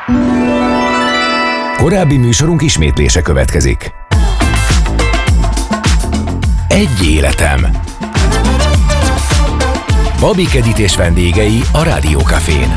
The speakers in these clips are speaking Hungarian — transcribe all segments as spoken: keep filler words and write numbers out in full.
Korábbi műsorunk ismétlése következik. Egy életem. Babik Edit és vendégei a Rádiókafén.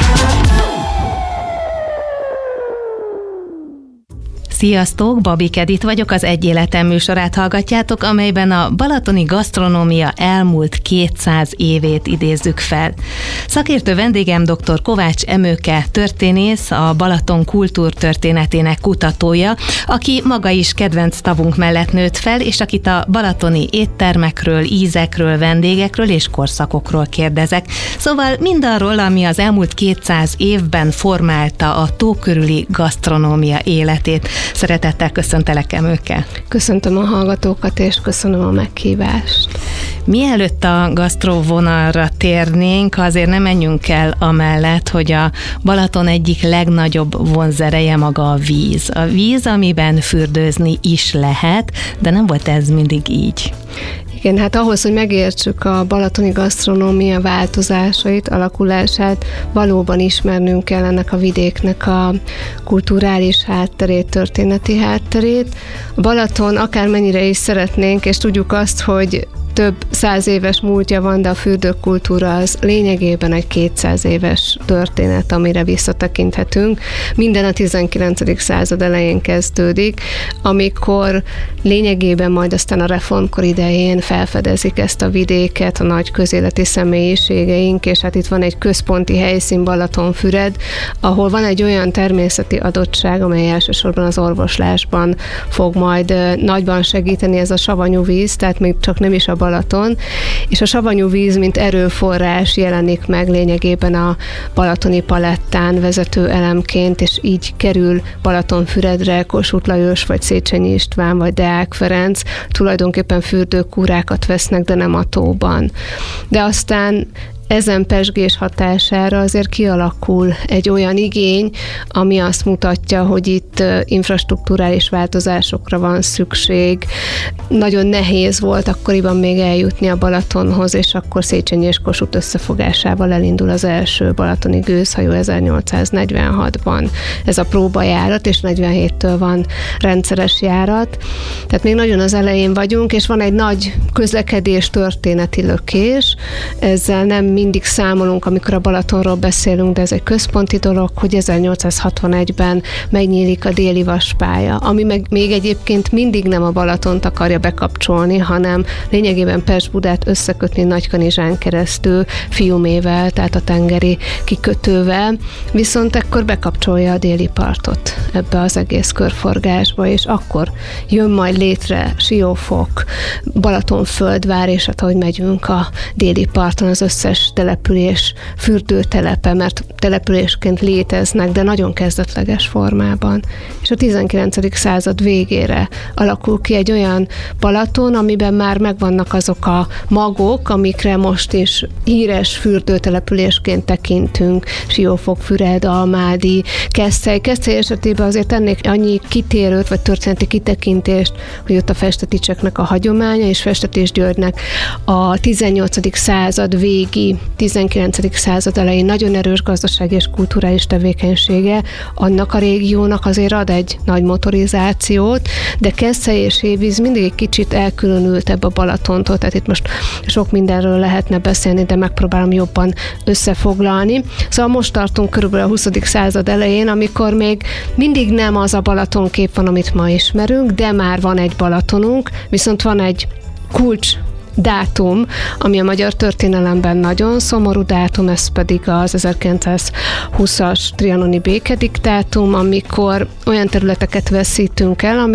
Sziasztok, Babik Edit vagyok, az Egy életem műsorát hallgatjátok, amelyben a balatoni gasztronómia elmúlt kétszáz évét idézzük fel. Szakértő vendégem dr. Kovács Emőke történész, a Balaton kultúrtörténetének kutatója, aki maga is kedvenc tavunk mellett nőtt fel, és akit a balatoni éttermekről, ízekről, vendégekről és korszakokról kérdezek. Szóval mindarról, ami az elmúlt kétszáz évben formálta a tó körüli gasztronómia életét. Szeretettel köszöntelek, Emőke. Köszöntöm a hallgatókat, és köszönöm a meghívást. Mielőtt a gasztrovonalra térnénk, azért nem menjünk el amellett, hogy a Balaton egyik legnagyobb vonzereje maga a víz. A víz, amiben fürdőzni is lehet, de nem volt ez mindig így. Igen, hát ahhoz, hogy megértsük a balatoni gasztronómia változásait, alakulását, valóban ismernünk kell ennek a vidéknek a kulturális hátterét, történeti hátterét. A Balaton akármennyire is szeretnénk, és tudjuk azt, hogy több száz éves múltja van, de a fürdőkultúra az lényegében egy kétszáz éves történet, amire visszatekinthetünk. Minden a tizenkilencedik század elején kezdődik, amikor lényegében majd aztán a reformkor idején felfedezik ezt a vidéket, a nagy közéleti személyiségeink, és hát itt van egy központi helyszín, Balatonfüred, ahol van egy olyan természeti adottság, amely elsősorban az orvoslásban fog majd nagyban segíteni, ez a savanyú víz, tehát még csak nem is a Balaton, és a savanyú víz, mint erőforrás jelenik meg lényegében a balatoni palettán vezető elemként, és így kerül Balatonfüredre Kossuth Lajos, vagy Széchenyi István, vagy Deák Ferenc, tulajdonképpen fürdőkúrákat vesznek, de nem a tóban. De aztán ezen pezsgés hatására azért kialakul egy olyan igény, ami azt mutatja, hogy itt infrastrukturális változásokra van szükség. Nagyon nehéz volt akkoriban még eljutni a Balatonhoz, és akkor Széchenyi és Kossuth összefogásával elindul az első balatoni gőzhajó ezernyolcszáznegyvenhatban. Ez a próbajárat, és negyvenhéttől van rendszeres járat. Tehát még nagyon az elején vagyunk, és van egy nagy közlekedés történeti lökés. Ezzel nem mindig számolunk, amikor a Balatonról beszélünk, de ez egy központi dolog, hogy ezernyolcszázhatvanegyben megnyílik a déli vaspálya, ami meg még egyébként mindig nem a Balatont akarja bekapcsolni, hanem lényegében Pest-Budát összekötni Nagykanizsán keresztül, Fiumével, tehát a tengeri kikötővel, viszont ekkor bekapcsolja a déli partot ebbe az egész körforgásba, és akkor jön majd létre Siófok, Balatonföldvár, és hát ahogy megyünk a déli parton, az összes település fürdőtelepe, mert településként léteznek, de nagyon kezdetleges formában. És a tizenkilencedik század végére alakul ki egy olyan Balaton, amiben már megvannak azok a magok, amikre most is híres fürdőtelepülésként tekintünk, Siófok, Füred, Almádi, Keszthely. Keszthely esetében azért tennék annyi kitérőt, vagy történeti kitekintést, hogy ott a Festeticseknek a hagyománya, és Festetés Györgynek a tizennyolcadik század végi, tizenkilencedik század elején nagyon erős gazdasági és kulturális tevékenysége, annak a régiónak azért ad egy nagy motorizációt, de Keszthely és Hévíz mindig egy kicsit elkülönült ebbe a Balatontól, tehát itt most sok mindenről lehetne beszélni, de megpróbálom jobban összefoglalni. Szóval most tartunk körülbelül a huszadik század elején, amikor még mindig nem az a Balatonkép van, amit ma ismerünk, de már van egy Balatonunk, viszont van egy kulcs dátum, ami a magyar történelemben nagyon szomorú dátum, ez pedig az ezerkilencszázhúszas trianoni békediktátum, amikor olyan területeket veszítünk el,